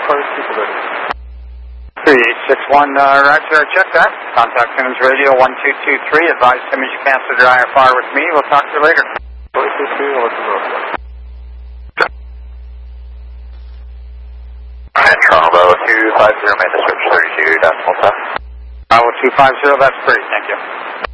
3861, Roger, check that. Contact Simmons Radio 1223. Advise Simmons you canceled your IFR with me. We'll talk to you later. 423, I'll let you know. Bravo 250, main switch 32.7. Bravo 250, that's great, thank you.